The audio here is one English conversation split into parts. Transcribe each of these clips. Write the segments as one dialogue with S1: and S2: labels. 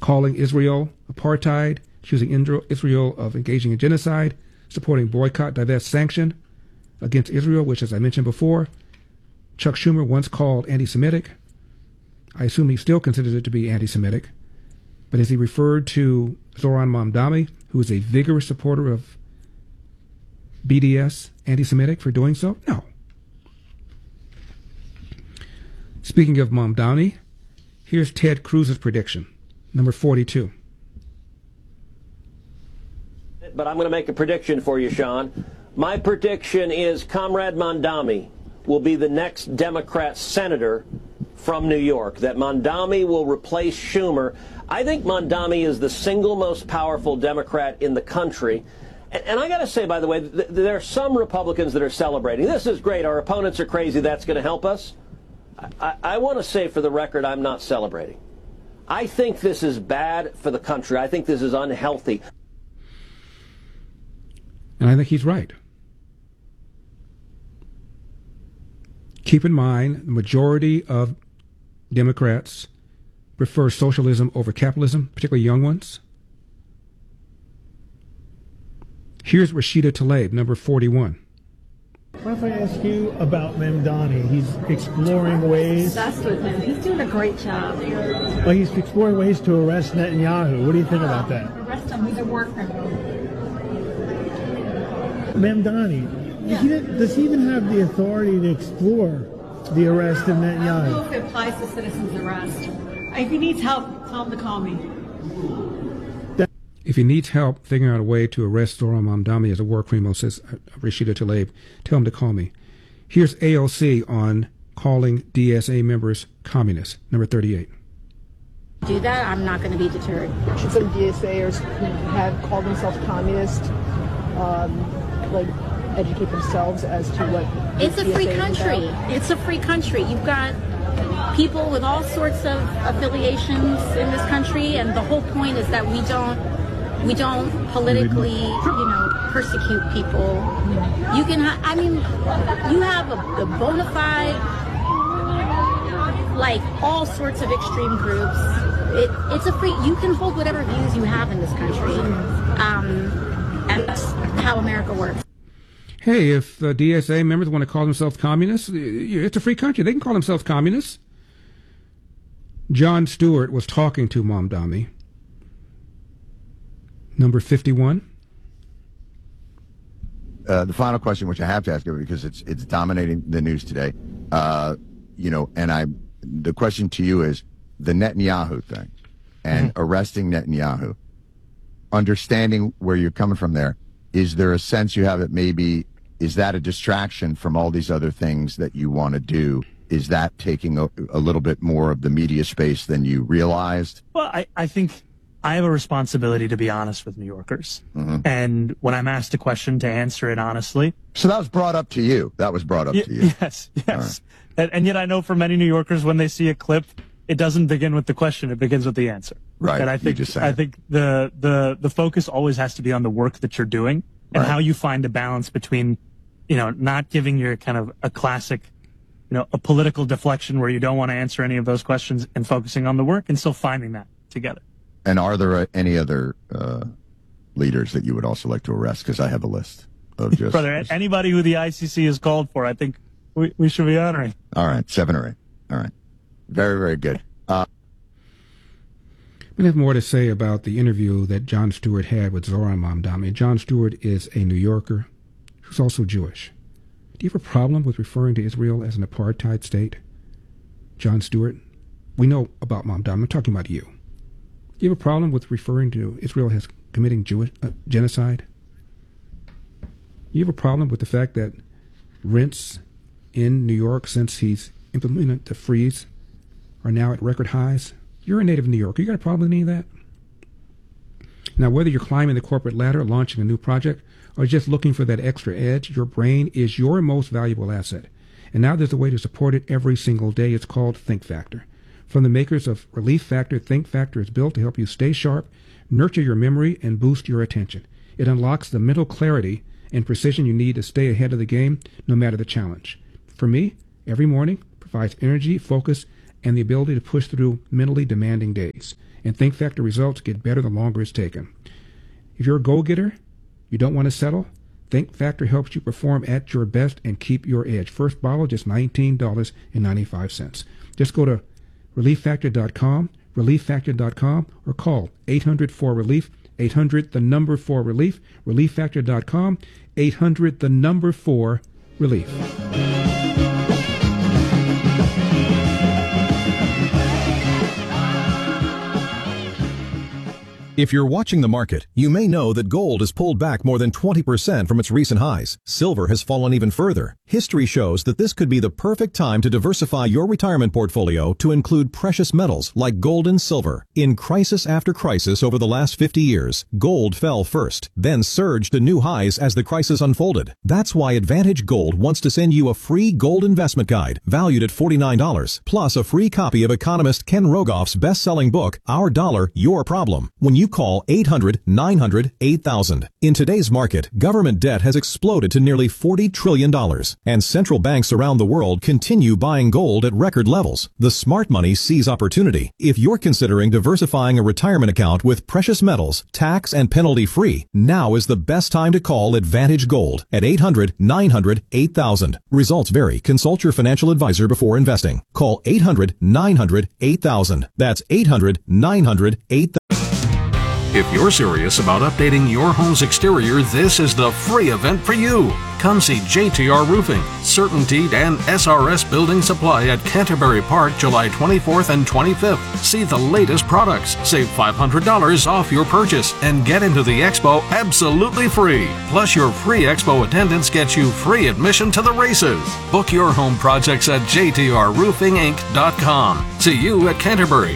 S1: calling Israel apartheid, accusing Israel of engaging in genocide, supporting boycott, divest, sanction against Israel, which, as I mentioned before, Chuck Schumer once called anti-Semitic. I assume he still considers it to be anti-Semitic. But has he referred to Zoran Mamdani, who is a vigorous supporter of BDS, anti-Semitic, for doing so? No. Speaking of Mamdani, here's Ted Cruz's prediction, number 42.
S2: But I'm going to make a prediction for you, Sean. My prediction is Comrade Mamdani will be the next Democrat senator from New York, that Mamdani will replace Schumer. I think Mamdani is the single most powerful Democrat in the country. And I got to say, by the way, there are some Republicans that are celebrating. This is great. Our opponents are crazy. That's going to help us. I want to say for the record, I'm not celebrating. I think this is bad for the country. I think this is unhealthy.
S1: And I think he's right. Keep in mind, the majority of Democrats prefer socialism over capitalism, particularly young ones. Here's Rashida Tlaib, number 41.
S3: What if I ask you about Mamdani? He's exploring ways.
S4: I'm obsessed with him. He's doing a great job.
S3: Well, he's exploring ways to arrest Netanyahu. What do you think about that?
S4: Arrest him. He's a war criminal.
S3: Mamdani, does he even have the authority to explore the arrest of Netanyahu?
S4: I don't know if it applies to citizens' arrest. If he needs help, tell him to call me.
S1: If he needs help figuring out a way to arrest Zoran Mamdani as a war criminal, says Rashida Tlaib, tell him to call me. Here's AOC on calling DSA members communists, number 38.
S5: Do that, I'm not going to be deterred.
S6: Should some DSAers who have called themselves communists educate themselves as to what
S5: it's a free
S6: DSA
S5: country. It's a free country. You've got people with all sorts of affiliations in this country, and the whole point is that we don't politically, persecute people. You can, you have a bona fide, all sorts of extreme groups. It's a free, you can hold whatever views you have in this country. And that's how America works.
S1: Hey, if DSA members want to call themselves communists, it's a free country. They can call themselves communists. Jon Stewart was talking to Mamdani. Number 51.
S7: The final question, which I have to ask you because it's dominating the news today, the question to you is the Netanyahu thing and arresting Netanyahu. Understanding where you're coming from there, is there a sense you have that maybe is that a distraction from all these other things that you want to do? Is that taking a little bit more of the media space than you realized?
S8: Well, I think I have a responsibility to be honest with New Yorkers. And when I'm asked a question, to answer it honestly.
S7: So that was brought up to you. That was brought up to you.
S8: Yes. Right. And yet I know for many New Yorkers, when they see a clip, it doesn't begin with the question, it begins with the answer.
S7: Right.
S8: And I think the focus always has to be on the work that you're doing and how you find a balance between, not giving your kind of a classic, a political deflection where you don't want to answer any of those questions and focusing on the work and still finding that together.
S7: And are there any other leaders that you would also like to arrest? Because I have a list of just...
S8: Brother, anybody who the ICC has called for, I think we should be honoring.
S7: All right, 7 or 8. All right. Very, very good.
S1: We have more to say about the interview that Jon Stewart had with Zoran Mamdani. Jon Stewart is a New Yorker who's also Jewish. Do you have a problem with referring to Israel as an apartheid state? Jon Stewart, we know about Mamdani. I'm talking about you. Do you have a problem with referring to Israel as committing genocide? Do you have a problem with the fact that rents in New York, since he's implemented the freeze, are now at record highs? You're a native New Yorker. You got a problem with any of that? Now, whether you're climbing the corporate ladder, launching a new project, or just looking for that extra edge, your brain is your most valuable asset. And now there's a way to support it every single day. It's called Think Factor. From the makers of Relief Factor, Think Factor is built to help you stay sharp, nurture your memory, and boost your attention. It unlocks the mental clarity and precision you need to stay ahead of the game, no matter the challenge. For me, every morning provides energy, focus, and the ability to push through mentally demanding days. And Think Factor results get better the longer it's taken. If you're a go-getter, you don't want to settle, Think Factor helps you perform at your best and keep your edge. First bottle, just $19.95. Just go to ReliefFactor.com, ReliefFactor.com, or call 800-4RELIEF, 800-4RELIEF, ReliefFactor.com, 800-4RELIEF.
S9: If you're watching the market, you may know that gold has pulled back more than 20% from its recent highs. Silver has fallen even further. History shows that this could be the perfect time to diversify your retirement portfolio to include precious metals like gold and silver. In crisis after crisis over the last 50 years, gold fell first, then surged to new highs as the crisis unfolded. That's why Advantage Gold wants to send you a free gold investment guide valued at $49, plus a free copy of economist Ken Rogoff's best-selling book, Our Dollar, Your Problem, when you call 800-900-8000. In today's market, government debt has exploded to nearly $40 trillion, and central banks around the world continue buying gold at record levels. The smart money sees opportunity. If you're considering diversifying a retirement account with precious metals, tax and penalty-free, now is the best time to call Advantage Gold at 800-900-8000. Results vary. Consult your financial advisor before investing. Call 800-900-8000. That's 800-900-8000.
S10: If you're serious about updating your home's exterior, this is the free event for you. Come see JTR Roofing, CertainTeed, and SRS Building Supply at Canterbury Park, July 24th and 25th. See the latest products, save $500 off your purchase, and get into the expo absolutely free. Plus, your free expo attendance gets you free admission to the races. Book your home projects at jtrroofinginc.com. See you at Canterbury.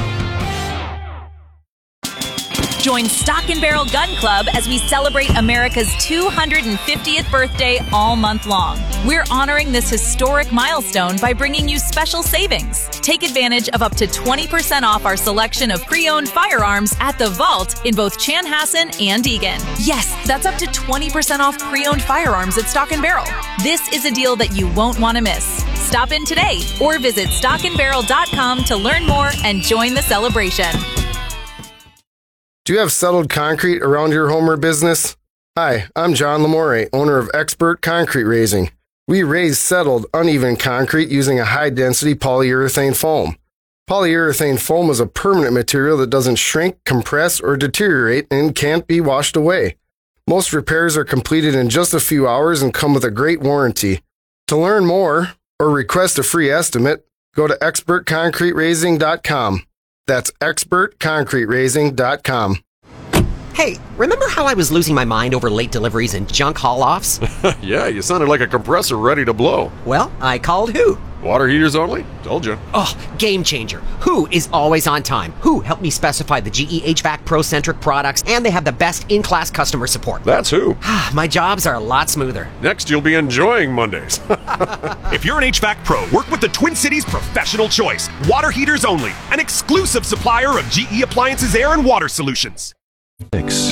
S11: Join Stock & Barrel Gun Club as we celebrate America's 250th birthday all month long. We're honoring this historic milestone by bringing you special savings. Take advantage of up to 20% off our selection of pre-owned firearms at the Vault in both Chanhassen and Eagan. Yes, that's up to 20% off pre-owned firearms at Stock & Barrel. This is a deal that you won't want to miss. Stop in today or visit stockandbarrel.com to learn more and join the celebration.
S12: Do you have settled concrete around your home or business? Hi, I'm John Lamore, owner of Expert Concrete Raising. We raise settled, uneven concrete using a high-density polyurethane foam. Polyurethane foam is a permanent material that doesn't shrink, compress, or deteriorate and can't be washed away. Most repairs are completed in just a few hours and come with a great warranty. To learn more or request a free estimate, go to expertconcreteracing.com. That's expertconcreteracing.com.
S13: Hey, remember how I was losing my mind over late deliveries and junk haul-offs?
S14: Yeah, you sounded like a compressor ready to blow.
S13: Well, I called Who.
S14: Water heaters only? Told you.
S13: Oh, game changer. Who is always on time. Who helped me specify the GE HVAC Pro-centric products, and they have the best in-class customer support.
S14: That's Who.
S13: My jobs are a lot smoother.
S14: Next, you'll be enjoying Mondays.
S15: If you're an HVAC pro, work with the Twin Cities Professional Choice. Water heaters only. An exclusive supplier of GE Appliances air and water solutions.